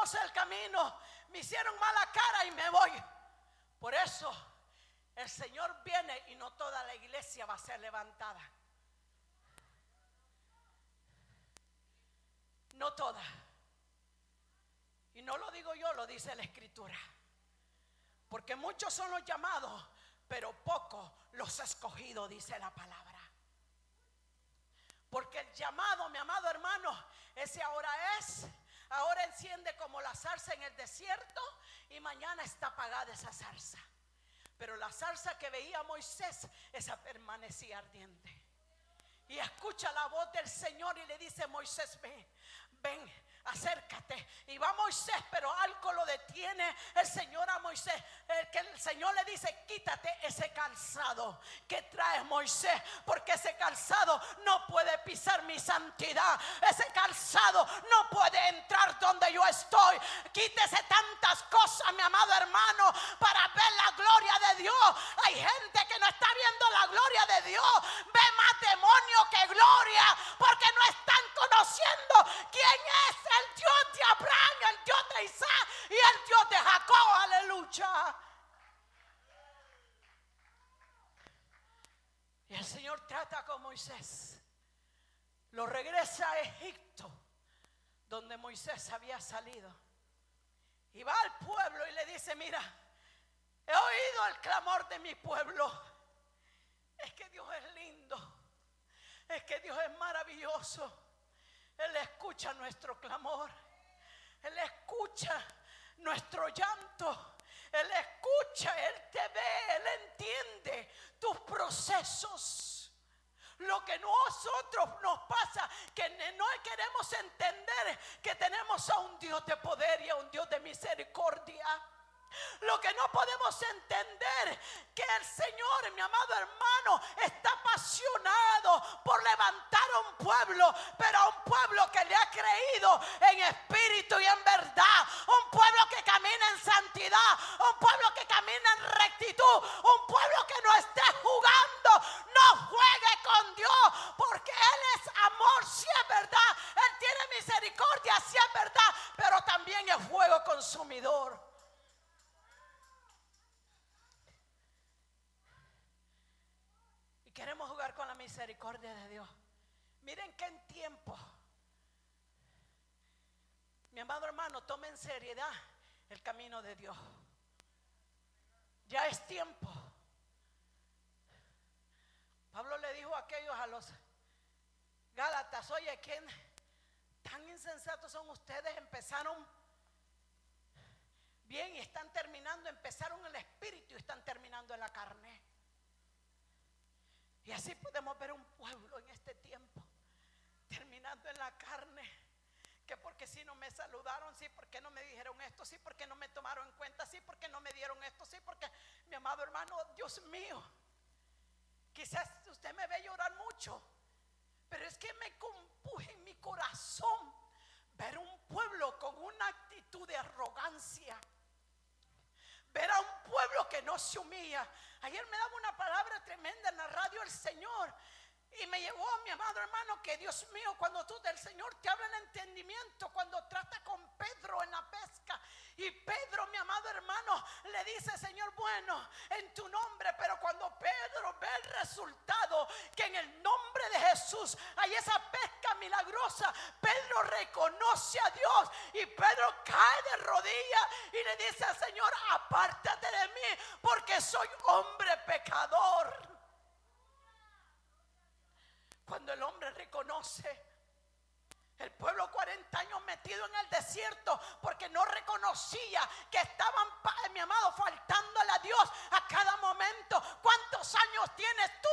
conoce el camino, me hicieron mala cara y me voy. Por eso el Señor viene y no toda la iglesia va a ser levantada. No toda. Y no lo digo yo, lo dice la Escritura. Porque muchos son los llamados, pero pocos los escogidos, dice la palabra. Porque el llamado, mi amado hermano, ese ahora es. Ahora enciende como la zarza en el desierto y mañana está apagada esa zarza. Pero la zarza que veía Moisés, esa permanecía ardiente. Y escucha la voz del Señor y le dice: Moisés, ven, acércate. Y va Moisés, pero algo lo detiene el Señor a Moisés. Que el Señor le dice: quítate ese calzado que traes, Moisés, porque ese calzado no puede pisar mi santidad. Ese calzado no puede entrar donde yo estoy. Quítese tantas cosas, mi amado hermano, para ver la gloria de Dios. Hay gente que no está viendo la gloria de Dios, ve más demonio que gloria, porque no están conociendo quién es el Dios de Abraham, el Dios de Isaac y el Dios de Jacob. Aleluya. Y el Señor trata con Moisés, lo regresa a Egipto, donde Moisés había salido, y va al pueblo y le dice: mira, he oído el clamor de mi pueblo. Es que Dios es lindo, es que Dios es maravilloso. Él escucha nuestro clamor, Él escucha nuestro llanto, Él escucha, Él te ve, Él entiende tus procesos. Lo que nosotros nos pasa, que no queremos entender que tenemos a un Dios de poder y a un Dios de misericordia. Lo que no podemos entender, que el Señor, mi amado hermano, está apasionado por levantar a un pueblo, pero a un pueblo que le ha creído en espíritu y en verdad, un pueblo que camina en santidad, un pueblo que camina en rectitud, un pueblo que no esté jugando. No juegue con Dios, porque Él es amor, si es verdad. Él tiene misericordia, si es verdad, pero también es fuego consumidor. Queremos jugar con la misericordia de Dios. Miren que en tiempo, mi amado hermano, tome en seriedad el camino de Dios. Ya es tiempo. Pablo le dijo a aquellos, a los Gálatas: oye, ¿quién tan insensatos son ustedes? Empezaron bien y están terminando, empezaron en el espíritu y están terminando en la carne. Y así podemos ver un pueblo en este tiempo terminando en la carne. Que porque si no me saludaron, sí, porque no me dijeron esto, sí, porque no me tomaron en cuenta, sí, porque no me dieron esto, sí, porque, mi amado hermano, Dios mío, quizás usted me ve llorar mucho, pero es que me compuje en mi corazón ver un pueblo con una actitud de arrogancia, ver a un pueblo que no se humilla. Ayer me daba una palabra tremenda en la radio el Señor, y me llevó, mi amado hermano, que Dios mío, cuando tú del Señor te habla el entendimiento, cuando trata con Pedro en la pesca, y Pedro, mi amado hermano, le dice: Señor, bueno, en tu nombre. Pero cuando Pedro ve el resultado, que en el nombre de Jesús hay esa pesca milagrosa, Pedro reconoce a Dios y Pedro cae de rodillas y le dice al Señor: apártate de mí, porque soy hombre pecador. Cuando el hombre reconoce, el pueblo 40 años metido en el desierto porque no reconocía que estaban, mi amado, faltándole a Dios a cada momento. ¿Cuántos años tienes